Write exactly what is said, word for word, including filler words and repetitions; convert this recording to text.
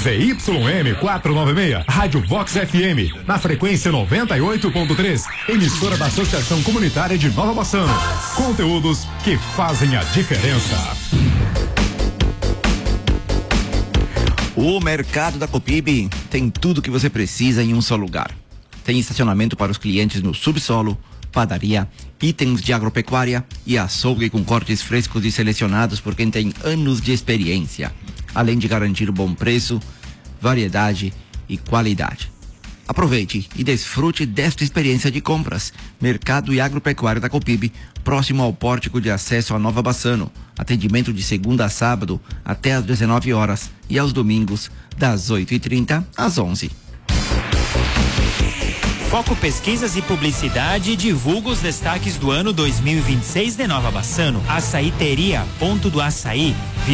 Z Y M quatrocentos e noventa e seis, Rádio Vox F M, na frequência noventa e oito ponto três, emissora da Associação Comunitária de Nova Bassano. Conteúdos que fazem a diferença. O mercado da Copib tem tudo o que você precisa em um só lugar. Tem estacionamento para os clientes no subsolo, padaria, itens de agropecuária e açougue com cortes frescos e selecionados por quem tem anos de experiência, além de garantir bom preço, variedade e qualidade. Aproveite e desfrute desta experiência de compras. Mercado e agropecuário da Copib, próximo ao pórtico de acesso a Nova Bassano. Atendimento de segunda a sábado até às dezenove horas e aos domingos das oito e trinta às onze. Foco Pesquisas e Publicidade divulga os destaques do ano dois mil e vinte e seis de Nova Bassano. Açaiteria Ponto do Açaí